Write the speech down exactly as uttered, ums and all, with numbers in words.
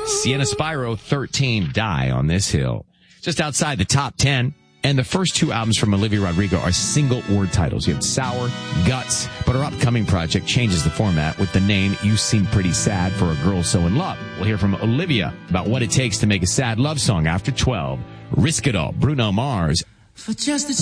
Sienna Spyro, thirteen, Die on This Hill. Just outside the top ten. And the first two albums from Olivia Rodrigo are single word titles. You have Sour, Guts, but her upcoming project changes the format with the name You Seem Pretty Sad for a Girl So in Love. We'll hear from Olivia about what it takes to make a sad love song after twelve. Risk It All, Bruno Mars. For just a